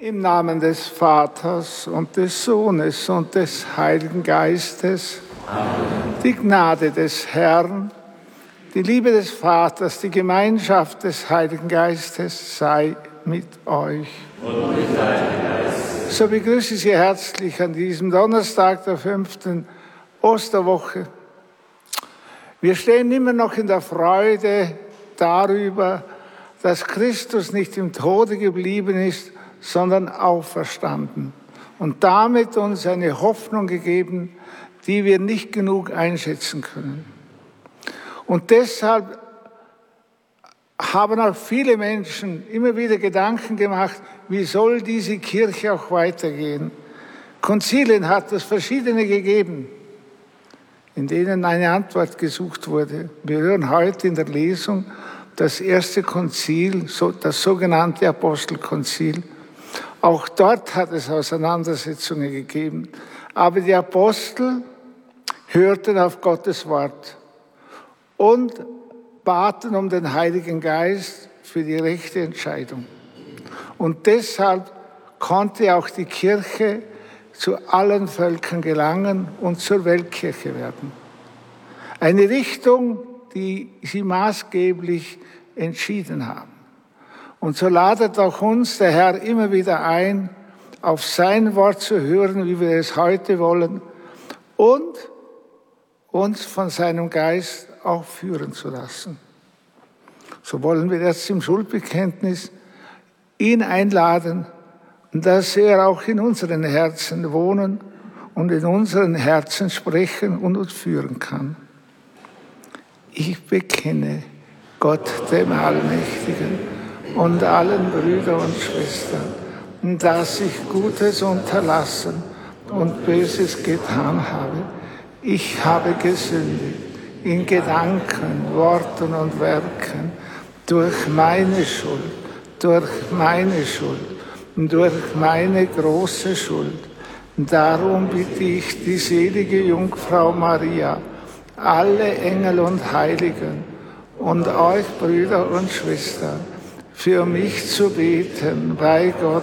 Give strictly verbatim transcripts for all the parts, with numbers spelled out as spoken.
Im Namen des Vaters und des Sohnes und des Heiligen Geistes. Amen. Die Gnade des Herrn, die Liebe des Vaters, die Gemeinschaft des Heiligen Geistes sei mit euch. Und mit deinem Geist. So begrüße ich Sie herzlich an diesem Donnerstag der fünften Osterwoche. Wir stehen immer noch in der Freude darüber, dass Christus nicht im Tode geblieben ist, sondern auferstanden und damit uns eine Hoffnung gegeben, die wir nicht genug einschätzen können. Und deshalb haben auch viele Menschen immer wieder Gedanken gemacht, wie soll diese Kirche auch weitergehen. Konzilien hat es verschiedene gegeben, in denen eine Antwort gesucht wurde. Wir hören heute in der Lesung das erste Konzil, das sogenannte Apostelkonzil. Auch dort hat es Auseinandersetzungen gegeben. Aber die Apostel hörten auf Gottes Wort und baten um den Heiligen Geist für die rechte Entscheidung. Und deshalb konnte auch die Kirche zu allen Völkern gelangen und zur Weltkirche werden. Eine Richtung, die sie maßgeblich entschieden haben. Und so ladet auch uns der Herr immer wieder ein, auf sein Wort zu hören, wie wir es heute wollen, und uns von seinem Geist auch führen zu lassen. So wollen wir jetzt im Schuldbekenntnis ihn einladen, dass er auch in unseren Herzen wohnen und in unseren Herzen sprechen und uns führen kann. Ich bekenne Gott, dem Allmächtigen, und allen Brüdern und Schwestern, dass ich Gutes unterlassen und Böses getan habe. Ich habe gesündigt in Gedanken, Worten und Werken, durch meine Schuld, durch meine Schuld, durch meine große Schuld. Darum bitte ich die selige Jungfrau Maria, alle Engel und Heiligen und euch Brüder und Schwestern, für mich zu beten bei Gott.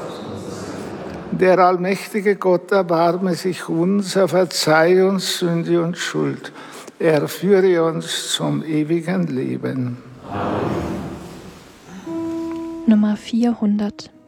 Der allmächtige Gott erbarme sich unser, verzeihe uns Sünde und Schuld. Er führe uns zum ewigen Leben. Nummer vierhundert.